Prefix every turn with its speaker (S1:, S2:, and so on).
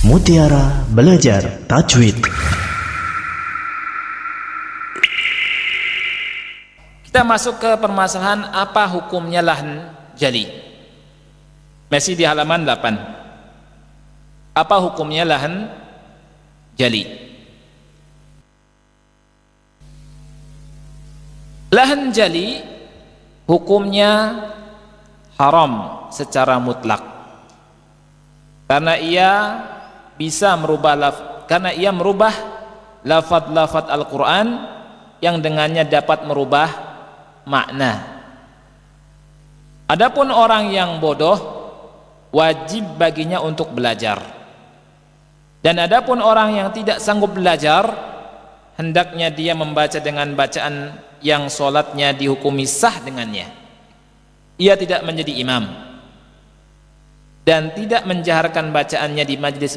S1: Mutiara Belajar Tajwid.
S2: Kita masuk ke permasalahan apa hukumnya lahn jali. Masih di halaman 8. Apa hukumnya lahn jali? Lahn jali hukumnya haram secara mutlak. Karena ia bisa merubah lafaz-lafaz Al-Quran yang dengannya dapat merubah makna. Adapun orang yang bodoh wajib baginya untuk belajar. Dan adapun orang yang tidak sanggup belajar, hendaknya dia membaca dengan bacaan yang solatnya dihukumi sah dengannya. Ia tidak menjadi imam dan tidak menjaharkan bacaannya di majlis